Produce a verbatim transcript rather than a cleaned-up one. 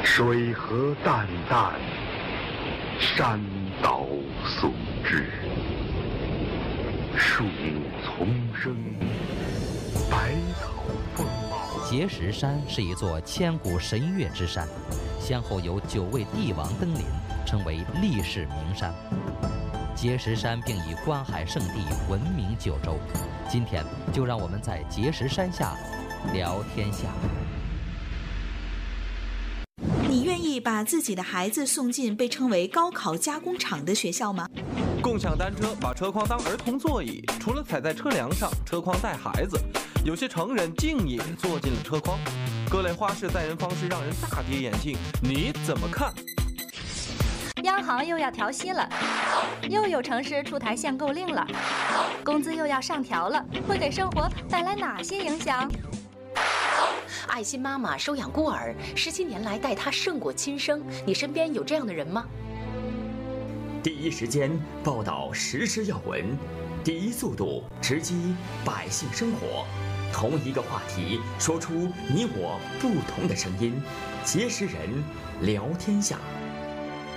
水何澹澹，山岛竦之。树木丛生，百草丰茂。 碣石山是一座千古神岳之山，先后有九位帝王登临，成为历史名山。碣石山并以观海圣地闻名九州。今天就让我们在碣石山下聊天下。 你愿意把自己的孩子送进被称为高考加工厂的学校吗？ 共享单车把车筐当儿童座椅，除了踩在车梁上，车筐带孩子。有些成人竟也坐进了车筐，各类花式载人方式让人大跌眼镜，你怎么看？ 央行又要调息了，又有城市出台限购令了，工资又要上调了，会给生活带来哪些影响？ 爱心妈妈收养孤儿，十七年来待他胜过亲生，你身边有这样的人吗？ 第一时间报道时事要闻，第一速度直击百姓生活，同一个话题说出你我不同的声音，碣石人聊天下。